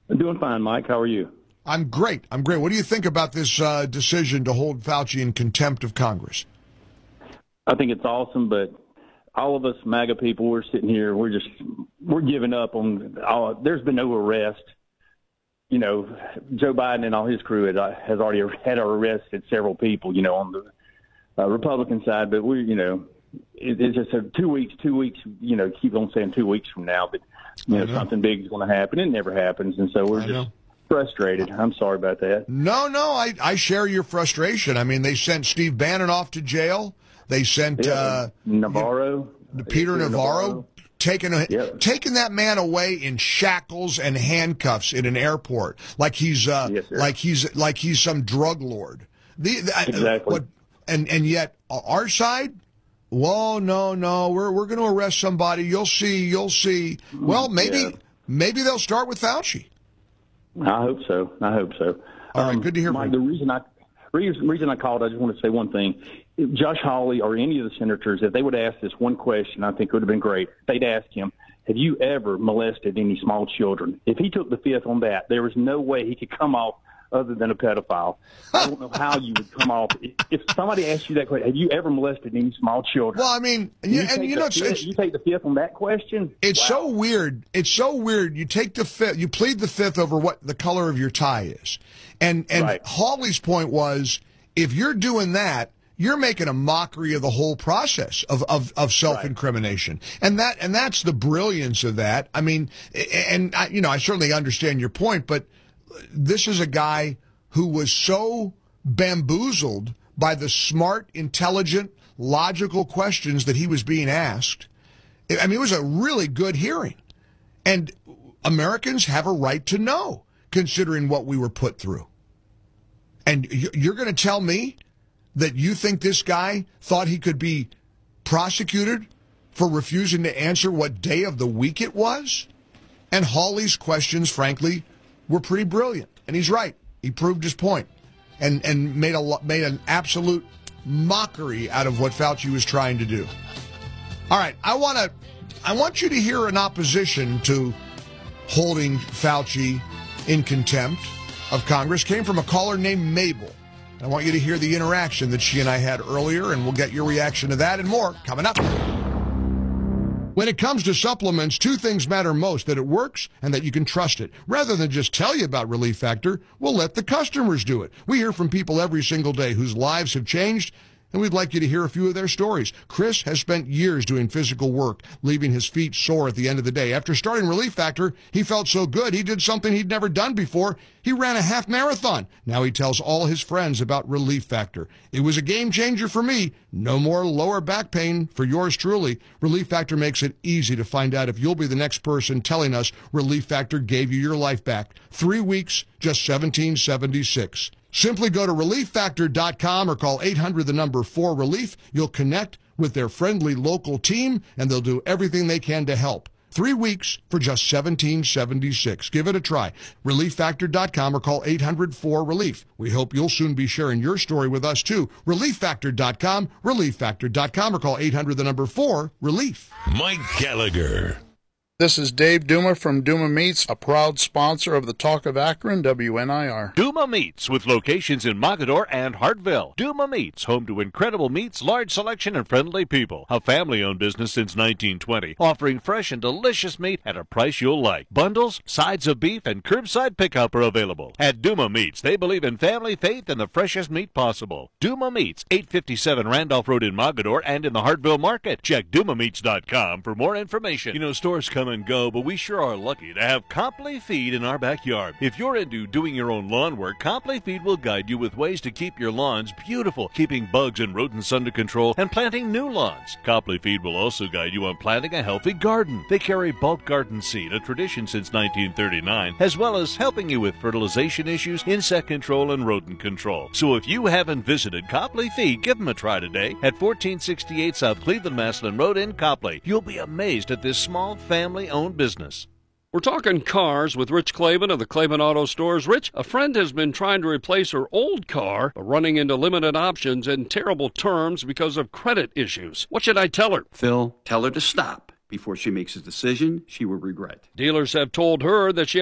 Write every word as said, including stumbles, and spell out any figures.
I'm doing fine, Mike. How are you? I'm great. I'm great. What do you think about this uh, decision to hold Fauci in contempt of Congress? I think it's awesome, but all of us MAGA people, we're sitting here, we're just, we're giving up on, all, there's been no arrest. You know, Joe Biden and all his crew had, has already had arrested several people, you know, on the uh, Republican side, but we, you know, it, it's just a two weeks, two weeks, you know, keep on saying two weeks from now, but, you know, know. something big is going to happen. It never happens, and so we're I just know. frustrated. I'm sorry about that. No, no, I, I share your frustration. I mean, they sent Steve Bannon off to jail. They sent yeah, uh, Navarro, you, Peter Navarro, Navarro. Taking a, yep. taking that man away in shackles and handcuffs in an airport, like he's uh, yes, like he's like he's some drug lord. The, the exactly. Uh, what, and and yet our side, whoa, no, no, we're we're going to arrest somebody. You'll see, you'll see. Well, maybe yeah. maybe they'll start with Fauci. I hope so. I hope so. All right, um, good to hear Mike, from you. The reason I reason, reason I called, I just want to say one thing. If Josh Hawley or any of the senators, if they would ask this one question, I think it would have been great. They'd ask him, have you ever molested any small children? If he took the fifth on that, there was no way he could come off other than a pedophile. I don't know how you would come off. If somebody asked you that question, have you ever molested any small children? Well, I mean, and you, and you know, it's, fifth, you take the fifth on that question? It's wow. so weird. It's so weird. You take the fifth, you plead the fifth over what the color of your tie is. And, and right. Hawley's point was, if you're doing that, you're making a mockery of the whole process of, of, of self-incrimination. Right. And that, and that's the brilliance of that. I mean, and I, you know, I certainly understand your point, but this is a guy who was so bamboozled by the smart, intelligent, logical questions that he was being asked. I mean, it was a really good hearing. And Americans have a right to know, considering what we were put through. And you're going to tell me that you think this guy thought he could be prosecuted for refusing to answer what day of the week it was? And Hawley's questions, frankly, were pretty brilliant. And he's right. He proved his point and, and made, a, made an absolute mockery out of what Fauci was trying to do. All right, I want to, I want you to hear an opposition to holding Fauci in contempt of Congress. Came from a caller named Mabel. I want you to hear the interaction that she and I had earlier, and we'll get your reaction to that and more coming up. When it comes to supplements, two things matter most: that it works and that you can trust it. Rather than just tell you about Relief Factor, we'll let the customers do it. We hear from people every single day whose lives have changed, and we'd like you to hear a few of their stories. Chris has spent years doing physical work, leaving his feet sore at the end of the day. After starting Relief Factor, he felt so good he did something he'd never done before. He ran a half marathon. Now he tells all his friends about Relief Factor. It was a game changer for me. No more lower back pain for yours truly. Relief Factor makes it easy to find out if you'll be the next person telling us Relief Factor gave you your life back. Three weeks, just seventeen seventy-six. Simply go to relief factor dot com or call eight hundred the number four relief. You'll connect with their friendly local team, and they'll do everything they can to help. Three weeks for just seventeen seventy-six. Give it a try. relief factor dot com or call eight hundred four relief. We hope you'll soon be sharing your story with us, too. relief factor dot com, relief factor dot com, or call eight hundred the number four relief. Mike Gallagher. This is Dave Duma from Duma Meats, a proud sponsor of the Talk of Akron, W N I R. Duma Meats, with locations in Mogadore and Hartville. Duma Meats, home to incredible meats, large selection, and friendly people. A family-owned business since nineteen twenty, offering fresh and delicious meat at a price you'll like. Bundles, sides of beef, and curbside pickup are available. At Duma Meats, they believe in family, faith, and the freshest meat possible. Duma Meats, eight fifty-seven Randolph Road in Mogadore and in the Hartville Market. Check duma meats dot com for more information. You know, stores come and go, but we sure are lucky to have Copley Feed in our backyard. If you're into doing your own lawn work, Copley Feed will guide you with ways to keep your lawns beautiful, keeping bugs and rodents under control, and planting new lawns. Copley Feed will also guide you on planting a healthy garden. They carry bulk garden seed, a tradition since nineteen thirty-nine, as well as helping you with fertilization issues, insect control, and rodent control. So if you haven't visited Copley Feed, give them a try today at fourteen sixty-eight South Cleveland Maslin Road in Copley. You'll be amazed at this small family-owned business. We're talking cars with Rich Clavin of the Clavin Auto Stores. Rich, a friend has been trying to replace her old car, but running into limited options and terrible terms because of credit issues. What should I tell her? Phil, tell her to stop before she makes a decision she will regret. Dealers have told her that she